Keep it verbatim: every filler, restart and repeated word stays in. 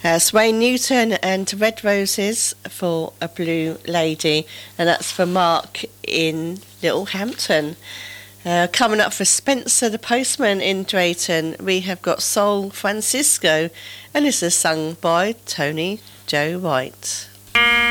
That's Wayne Newton and Red Roses for a Blue Lady, and that's for Mark in Littlehampton. Uh, coming up for Spencer the Postman in Drayton, we have got Soul Francisco, and this is sung by Tony Joe White.